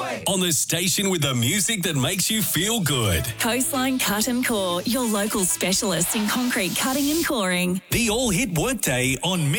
On the station with the music that makes you feel good. Coastline Cut and Core, your local specialist in concrete cutting and coring. The All Hit Workday on Mix.